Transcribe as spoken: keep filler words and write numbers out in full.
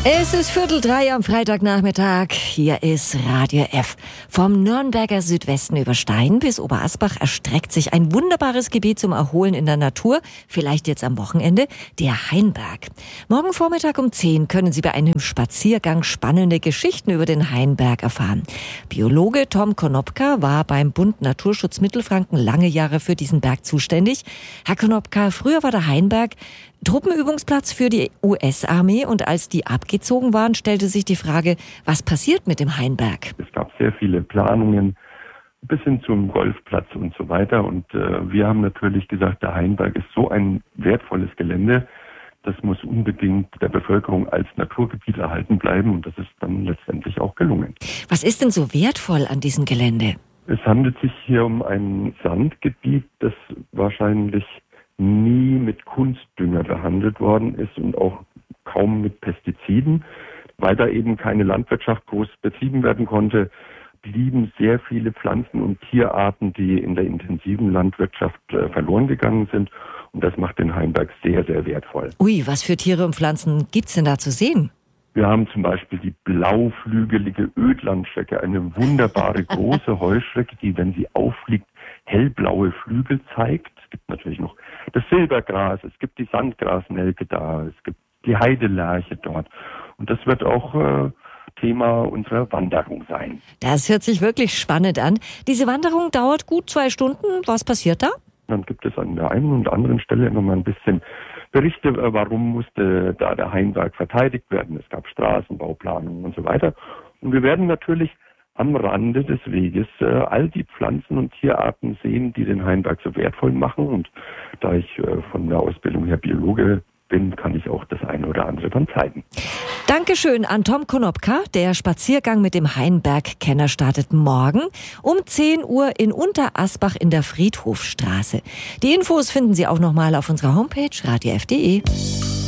Es ist Viertel drei am Freitagnachmittag. Hier ist Radio F. Vom Nürnberger Südwesten über Stein bis Oberasbach erstreckt sich ein wunderbares Gebiet zum Erholen in der Natur, vielleicht jetzt am Wochenende, der Hainberg. Morgen Vormittag um zehn können Sie bei einem Spaziergang spannende Geschichten über den Hainberg erfahren. Biologe Tom Konopka war beim Bund Naturschutz Mittelfranken lange Jahre für diesen Berg zuständig. Herr Konopka, früher war der Hainberg Truppenübungsplatz für die U S-Armee und als die abgezogen waren, stellte sich die Frage, was passiert mit dem Hainberg? Es gab sehr viele Planungen bis hin zum Golfplatz und so weiter und äh, wir haben natürlich gesagt, der Hainberg ist so ein wertvolles Gelände, das muss unbedingt der Bevölkerung als Naturgebiet erhalten bleiben und das ist dann letztendlich auch gelungen. Was ist denn so wertvoll an diesem Gelände? Es handelt sich hier um ein Sandgebiet, das wahrscheinlich nie mit Kunstdünger behandelt worden ist und auch kaum mit Pestiziden. Weil da eben keine Landwirtschaft groß betrieben werden konnte, blieben sehr viele Pflanzen- und Tierarten, die in der intensiven Landwirtschaft äh, verloren gegangen sind. Und das macht den Hainberg sehr, sehr wertvoll. Ui, was für Tiere und Pflanzen gibt's denn da zu sehen? Wir haben zum Beispiel die blauflügelige Ödlandschrecke, eine wunderbare große Heuschrecke, die, wenn sie auffliegt, hellblaue Flügel zeigt. Es gibt natürlich noch das Silbergras, es gibt die Sandgrasnelke da, es gibt die Heidelerche dort. Und das wird auch äh, Thema unserer Wanderung sein. Das hört sich wirklich spannend an. Diese Wanderung dauert gut zwei Stunden. Was passiert da? Dann gibt es an der einen und anderen Stelle noch mal ein bisschen Berichte, warum musste da der Hainberg verteidigt werden. Es gab Straßenbauplanungen und so weiter. Und wir werden natürlich am Rande des Weges äh, all die Pflanzen- und Tierarten sehen, die den Hainberg so wertvoll machen. Und da ich äh, von der Ausbildung her Biologe bin, kann ich auch das eine oder andere dann zeigen. Dankeschön an Tom Konopka. Der Spaziergang mit dem Hainberg-Kenner startet morgen um zehn Uhr in Unterasbach in der Friedhofstraße. Die Infos finden Sie auch nochmal auf unserer Homepage radio f punkt de.